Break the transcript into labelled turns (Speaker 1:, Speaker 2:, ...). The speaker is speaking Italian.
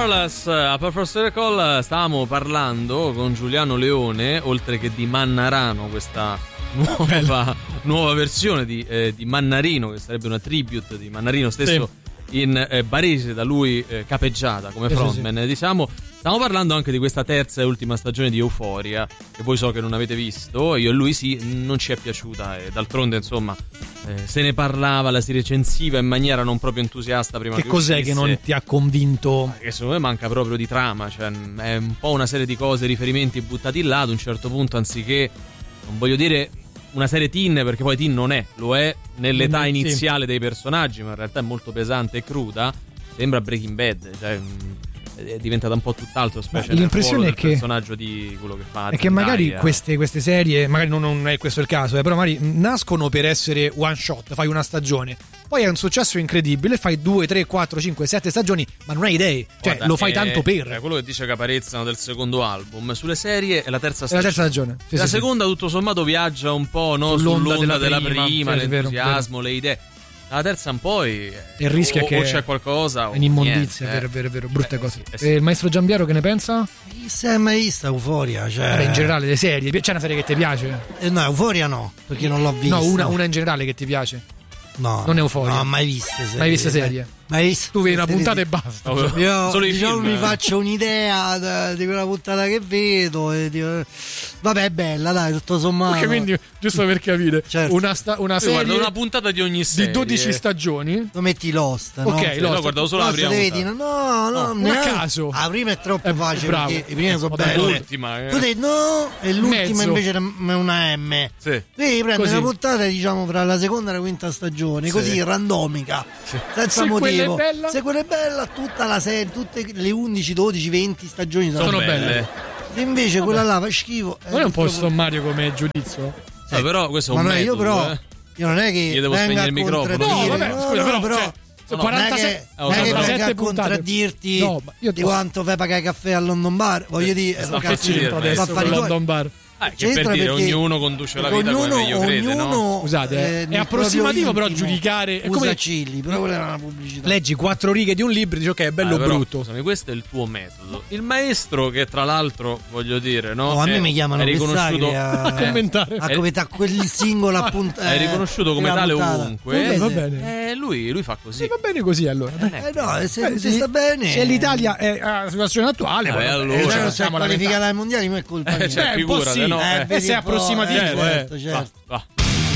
Speaker 1: Careless, a Perfect Circle. Stavamo parlando con Giuliano Leone, oltre che di Mannarano, questa nuova versione di Mannarino, che sarebbe una tribute di Mannarino stesso, sì, in barese, da lui capeggiata come frontman, sì. Diciamo, stiamo parlando anche di questa terza e ultima stagione di Euphoria, che voi so che non avete visto. Io e lui sì, non ci è piaciuta, e d'altronde insomma se ne parlava, la si recensiva in maniera non proprio entusiasta prima che
Speaker 2: cos'è
Speaker 1: uscisse.
Speaker 2: Che non ti ha convinto?
Speaker 1: Che secondo me manca proprio di trama, cioè è un po' una serie di cose, riferimenti buttati là. Ad un certo punto, anziché, non voglio dire una serie teen, perché poi teen non è, lo è nell'età iniziale dei personaggi, ma in realtà è molto pesante e cruda. Sembra Breaking Bad, cioè è diventata un po' tutt'altro, specie
Speaker 2: l'impressione è che il
Speaker 1: personaggio di quello che fa.
Speaker 2: È che magari queste serie, magari non è questo il caso, però magari nascono per essere one shot, fai una stagione, poi hai un successo incredibile, fai 2, 3, 4, 5, 7 stagioni, ma non hai idee, cioè guarda, lo fai tanto per.
Speaker 1: È quello che dice Caparezza del secondo album. Sulle serie è la terza stagione.
Speaker 2: È la terza stagione. Sì,
Speaker 1: la
Speaker 2: sì,
Speaker 1: seconda tutto sommato viaggia un po', no, sull'onda della prima, l'entusiasmo, le idee. La terza un po' il rischio è che
Speaker 2: c'è
Speaker 1: qualcosa,
Speaker 2: un'immondizia, vero, brutte cose. Sì. Il maestro Giambiaro che ne pensa?
Speaker 3: Si è mai vista Euphoria? Cioè...
Speaker 2: in generale le serie, c'è una serie che ti piace?
Speaker 3: No, Euphoria no, perché non l'ho vista.
Speaker 2: No, una in generale che ti piace?
Speaker 3: No,
Speaker 2: non Euphoria.
Speaker 3: No, mai viste serie.
Speaker 2: Mai viste serie?
Speaker 3: Mai visto.
Speaker 2: Tu vedi una puntata e basta.
Speaker 3: Io
Speaker 1: solo
Speaker 3: diciamo mi faccio un'idea di quella puntata che vedo e dico, vabbè, è bella, dai, tutto sommato.
Speaker 2: Okay, quindi giusto per capire, certo. una serie,
Speaker 1: guarda, una puntata di ogni serie
Speaker 2: di 12 stagioni.
Speaker 3: Lo metti Lost, no?
Speaker 2: Ok, Lost.
Speaker 1: No, guardavo solo la prima
Speaker 3: puntata. No,
Speaker 2: a caso.
Speaker 3: La prima è troppo facile,
Speaker 2: bravo.
Speaker 3: perché le prime sono belle.
Speaker 1: L'ultima,
Speaker 3: tu dici no, e l'ultima invece è una M.
Speaker 1: Sì.
Speaker 3: Devi prendere una puntata, diciamo, fra la seconda e la quinta stagione, così randomica, senza motivo. Se quella è bella, tutta la serie, tutte le 11, 12, 20 stagioni sono belle. Se invece quella là fa schifo.
Speaker 2: Non è un po' sommario come giudizio?
Speaker 1: Però questo è un metodo,
Speaker 3: io però io non è che
Speaker 1: io devo spegnere il microfono.
Speaker 2: No, vabbè, scusa, però
Speaker 3: 47 a contraddirti di quanto fai pagare caffè al London Bar, voglio dire,
Speaker 2: London Bar.
Speaker 1: Che per dire, ognuno conduce la vita come meglio crede, no?
Speaker 2: Scusate, è approssimativo, però giudicare è
Speaker 3: come Cilli, però quella era una pubblicità.
Speaker 2: Leggi 4 righe di un libro e dici ok, è bello o brutto.
Speaker 1: Scusami, questo è il tuo metodo. Il maestro, che tra l'altro, voglio dire, no?
Speaker 3: A me mi chiamano
Speaker 1: riconosciuto
Speaker 2: a commentare,
Speaker 3: a come quel singolo appunto.
Speaker 1: È riconosciuto come tale ovunque.
Speaker 2: Va bene.
Speaker 1: Lui fa così.
Speaker 2: Va bene così, allora.
Speaker 3: No, se sta bene.
Speaker 2: Se l'Italia è la situazione attuale,
Speaker 3: allora non si è qualificata ai mondiali, non è colpa mia.
Speaker 1: Figurati.
Speaker 2: No, se è approssimativo,
Speaker 3: certo.
Speaker 1: Va.